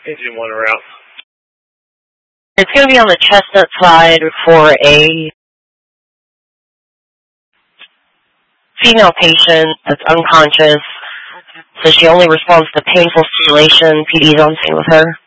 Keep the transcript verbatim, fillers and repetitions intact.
Engine one route. It's going to be on the Chestnut side for a female patient that's unconscious. So she only responds to painful stimulation. P D's on scene with her.